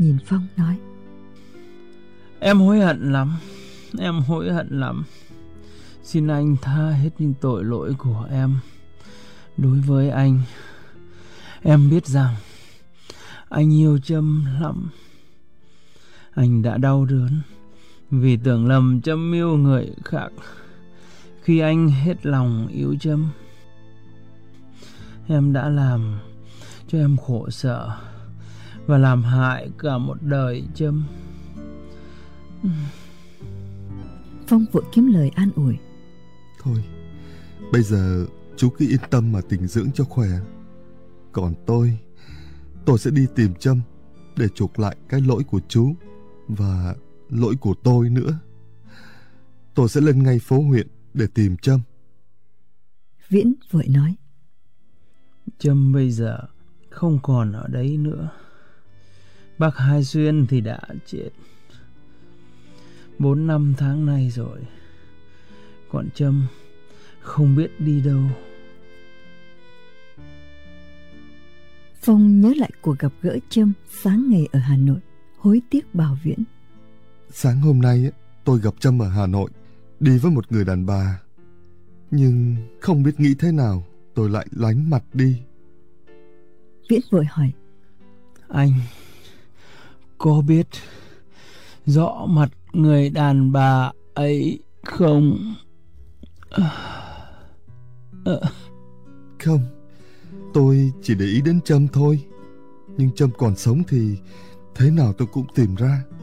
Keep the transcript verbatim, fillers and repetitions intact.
nhìn Phong nói: Em hối hận lắm, em hối hận lắm. Xin anh tha hết những tội lỗi của em. Đối với anh, em biết rằng anh yêu Trâm lắm. Anh đã đau đớn vì tưởng lầm Trâm yêu người khác khi anh hết lòng yêu Trâm. Em đã làm cho em khổ sở và làm hại cả một đời Trâm. Phong vội kiếm lời an ủi: Thôi, bây giờ chú cứ yên tâm mà tĩnh dưỡng cho khỏe. Còn tôi, tôi sẽ đi tìm Trâm để chuộc lại cái lỗi của chú và lỗi của tôi nữa. Tôi sẽ lên ngay phố huyện để tìm Trâm. Viễn vội nói: Trâm bây giờ không còn ở đấy nữa. Bác Hai Xuyên thì đã chết bốn năm tháng nay rồi. Còn Trâm không biết đi đâu. Phong nhớ lại cuộc gặp gỡ Trâm sáng ngày ở Hà Nội, hối tiếc bảo Viễn: Sáng hôm nay tôi gặp Trâm ở Hà Nội, đi với một người đàn bà. Nhưng không biết nghĩ thế nào, tôi lại lánh mặt đi. Viễn vội hỏi: Anh có biết rõ mặt người đàn bà ấy không? À, không, tôi chỉ để ý đến Trâm thôi. Nhưng Trâm còn sống thì thế nào tôi cũng tìm ra.